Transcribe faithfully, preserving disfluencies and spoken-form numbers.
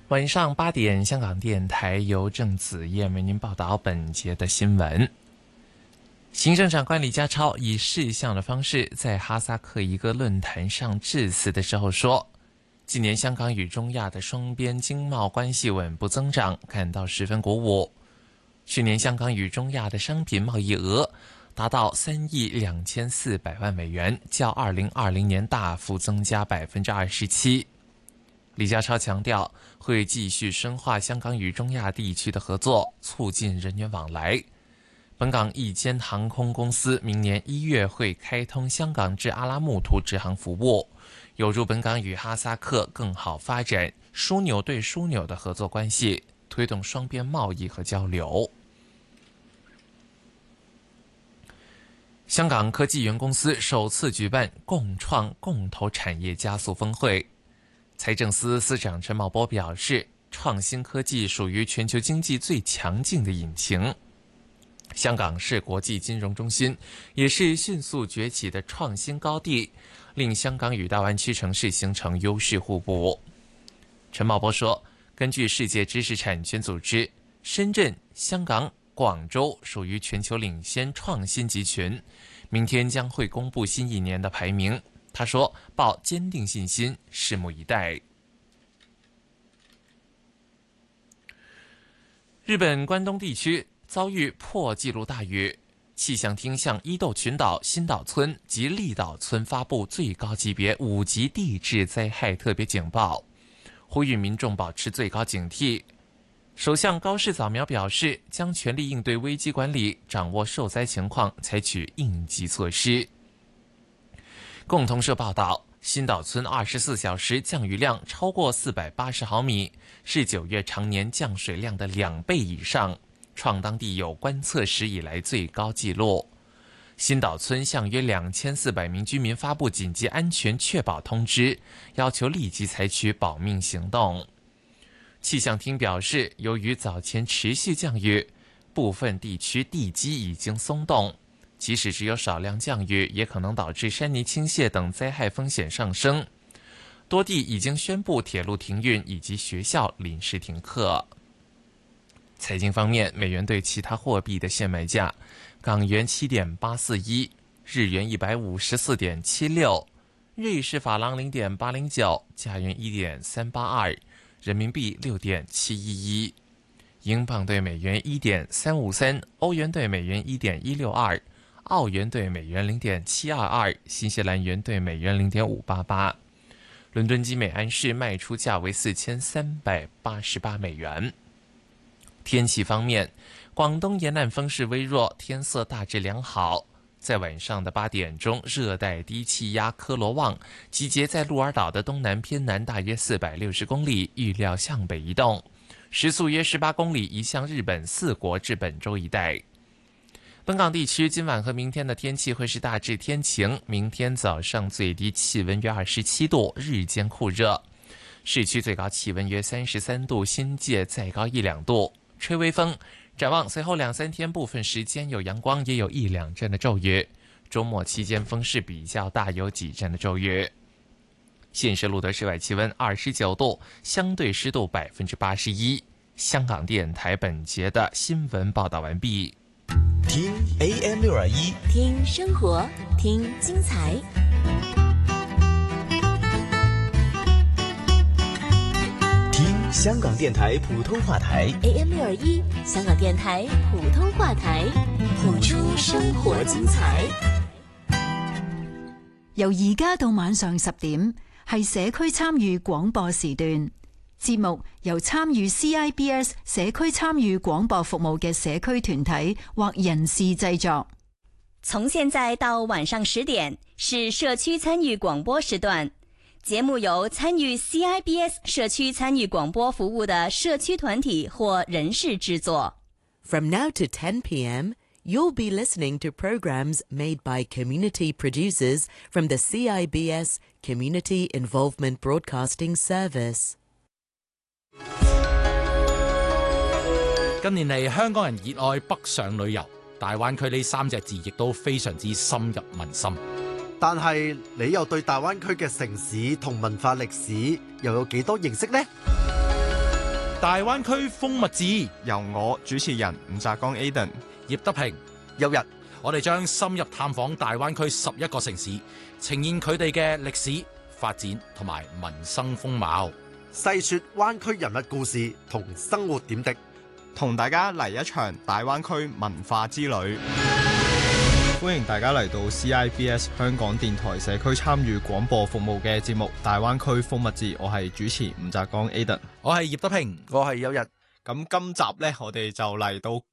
晚上八点，香港电台由郑子燕为您报道本节的新闻。行政长官李家超以视像的方式在哈萨克一个论坛上致辞的时候说，今年香港与中亚的双边经贸关系稳步增长，感到十分鼓舞。去年香港与中亚的商品贸易额达到三亿两千四百万美元，较二零二零年大幅增加百分之二十七。李家超强调，会继续深化香港与中亚地区的合作，促进人员往来。本港一间航空公司明年一月会开通香港至阿拉木图直航服务，有助本港与哈萨克更好发展枢纽对枢纽的合作关系，推动双边贸易和交流。香港科技园公司首次举办共创共投产业加速峰会。财政司司长陈茂波表示，创新科技属于全球经济最强劲的引擎。香港是国际金融中心，也是迅速崛起的创新高地，令香港与大湾区城市形成优势互补。陈茂波说，根据世界知识产权组织，深圳、香港、广州属于全球领先创新集群，明天将会公布新一年的排名。他说，抱坚定信心，拭目以待。日本关东地区遭遇破纪录大雨，气象厅向伊豆群岛、新岛村及立岛村发布最高级别五级地质灾害特别警报，呼吁民众保持最高警惕。首相高市早苗表示，将全力应对危机管理，掌握受灾情况，采取应急措施。共同社报道，新岛村二十四小时降雨量超过四百八十毫米，是九月常年降水量的两倍以上，创当地有观测史以来最高纪录。新岛村向约两千四百名居民发布紧急安全确保通知，要求立即采取保命行动。气象厅表示，由于早前持续降雨，部分地区地基已经松动，即使只有少量降雨，也可能导致山泥倾泻等灾害风险上升。多地已经宣布铁路停运以及学校临时停课。财经方面，美元对其他货币的现买价：港元七点八四一，日元一百五十四点七六，瑞士法郎零点八零九，加元一点三八二，人民币六点七一一，英镑对美元一点三五三，欧元对美元一点一六二。澳元对美元 零点七二二， 新西兰元对美元 零点五八八。伦敦基美安市卖出价为四千三百八十八美元。天气方面，广东沿岸风势微弱，天色大致良好。在晚上的八点钟，热带低气压科罗旺集结在鹿儿岛的东南偏南大约四百六十公里，预料向北移动，时速约十八公里，移向日本四国至本州一带。本港地区今晚和明天的天气会是大致天晴，明天早上最低气温约二十七度，日间酷热，市区最高气温约三十三度，新界再高一两度，吹微风。展望随后两三天，部分时间有阳光，也有一两阵的骤雨。周末期间风势比较大，有几阵的骤雨。现时录得室外气温二十九度，相对湿度百分之八十一。香港电台本节的新闻报道完毕。 听 A M 六二一， 听生活，听精彩。 听香港电台普通話台 A M 六二一，香港電台普通話台，譜出生活精彩。 由而家到晚上十點，係社區參與廣播時段。節目由參與 C I B S 社區參與廣播服務嘅社區團體或人士製作。 從現在到晚上十點是社區參與廣播時段，節目由參與 C I B S 社區參與廣播服務的社區團體或人士製作。 From now to ten p.m., you'll be listening to programs made by community producers from the C I B S Community Involvement Broadcasting Service。 近年嚟，香港人熱愛北上旅遊，大灣區呢三隻字亦都非常之深入民心。 但係你又對大灣區嘅城市同文化歷史又有幾多認識呢？ 大灣區風物誌， 由我主持人吳澤剛 Aden、 葉德平、 有日， 我哋將深入探訪大灣區十一個城市，呈現佢哋嘅歷史發展同埋民生風貌， 細說灣區人物故事同生活點滴， 同大家嚟一場大灣區文化之旅。歡迎大家嚟到 C I B S 香港電台社區參與廣播服務嘅節目《大灣區風物誌》，我係主持吳澤剛 Aden， 我係葉德平， 我係有日。 咁今集呢，我哋就嚟到